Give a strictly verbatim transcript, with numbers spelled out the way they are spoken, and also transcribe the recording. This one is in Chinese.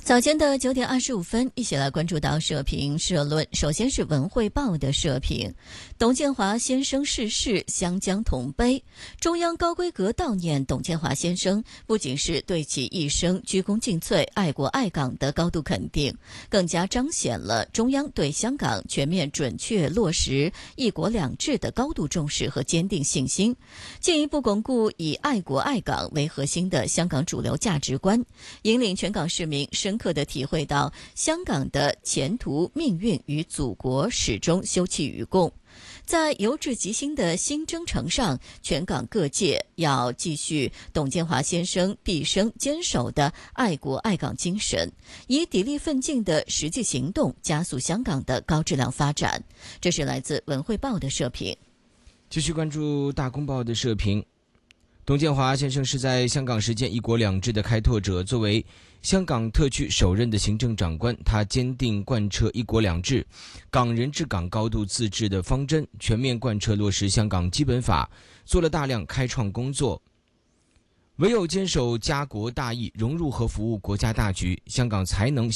早间的九点二十五分，一起来关注到社评社论。首先是文汇报的社评：董建华先生逝世，湘江同悲。中央高规格悼念董建华先生，不仅是对其一生鞠躬尽瘁、爱国爱港的高度肯定，更加彰显了中央对香港全面准确落实一国两制的高度重视和坚定信心，进一步巩固以爱国爱港为核心的香港主流价值观，引领全港市民深刻地体会到香港的前途命运与祖国始终休戚与共。在由治及兴的新征程上，全港各界要继续董建华先生毕生坚守的爱国爱港精神，以砥砺奋进的实际行动加速香港的高质量发展。这是来自文汇报的社评。 继续关注大公报的社评。董建华先生是在香港实践一国两制的开拓者，作为香港特区首任的行政长官，他坚定贯彻一国两制、港人治港、高度自治的方针，全面贯彻落实香港基本法，做了大量开创工作。唯有坚守家国大义，融入和服务国家大局，香港才能